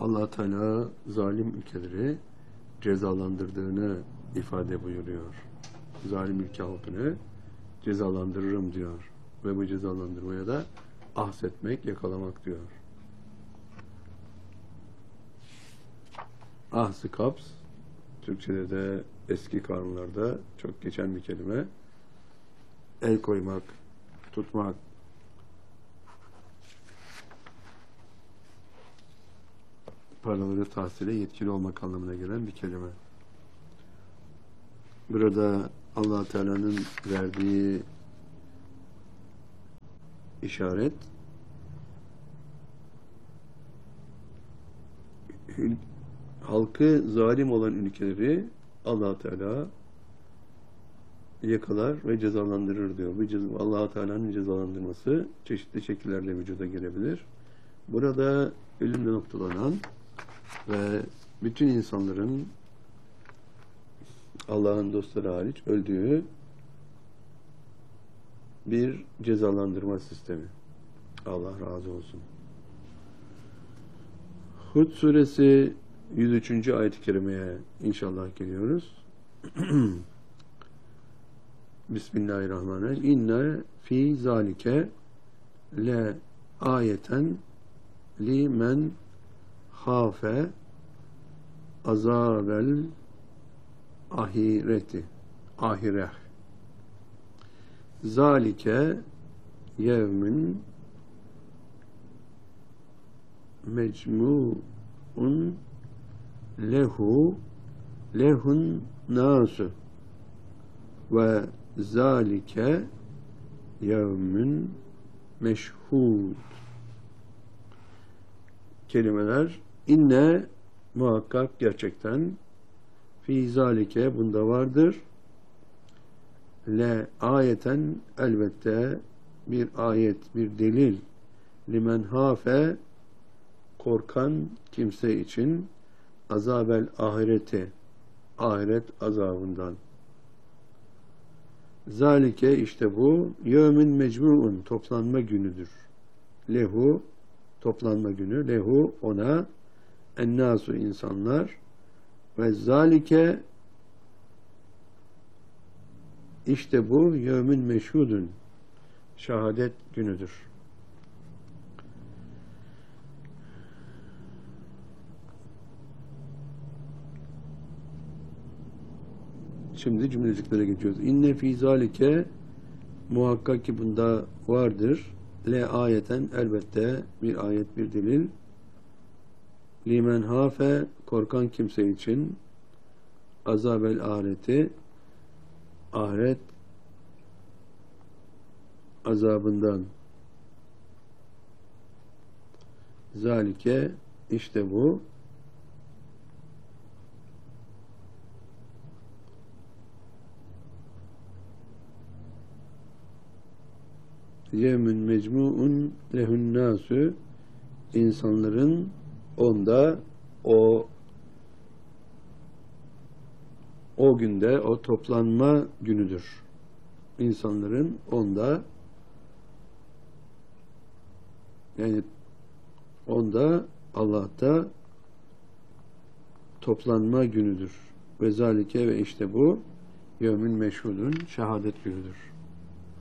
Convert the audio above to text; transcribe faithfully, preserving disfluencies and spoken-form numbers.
Allah Teala zalim ülkeleri cezalandırdığını ifade buyuruyor. Zalim ülke halkını cezalandırırım diyor. Ve bu cezalandırmaya da ahsetmek, yakalamak diyor. Ahs-ı kaps, Türkçe'de de eski kanunlarda çok geçen bir kelime. El koymak, tutmak, paraları tahsile yetkili olmak anlamına gelen bir kelime. Burada Allah Teala'nın verdiği işaret halkı zalim olan ülkeleri Allah Teala yakalar ve cezalandırır diyor. Bu Allah Teala'nın cezalandırması çeşitli şekillerle vücuda gelebilir. Burada ölümle noktalanan ve bütün insanların Allah'ın dostları hariç öldüğü bir cezalandırma sistemi. Allah razı olsun. Hud suresi yüz üçüncü ayet-i kerimeye inşallah geliyoruz. Bismillahirrahmanirrahim. İnne fi zalike le ayeten li men hafe azabel ahireti ahireh zalike yevmin mecmu'un lehu lehun nasu ve zalike yevmin meşhud. Kelimeler inne muhakkak gerçekten, fi zalike bunda vardır, le ayeten elbette bir ayet, bir delil, limen hafe korkan kimse için, azabel ahireti ahiret azabından. Zalike işte bu, yevmin mecmuun toplanma günüdür. Lehu toplanma günü, lehu ona, ennasu insanlar, ve zalike işte bu yevmin meşhudun şehadet günüdür. Şimdi cümleciklere geçiyoruz. İnne fî zâlike muhakkak ki bunda vardır. Le ayeten elbette bir ayet, bir delil. Limen hafe korkan kimse için, azabel ahireti ahiret azabından. Zalike işte bu yevmün mecmuun lehun nasu insanların onda o o günde o toplanma günüdür. İnsanların onda yani onda Allah'ta toplanma günüdür. Ve zalike ve işte bu yevmin meşhudun şehadet günüdür.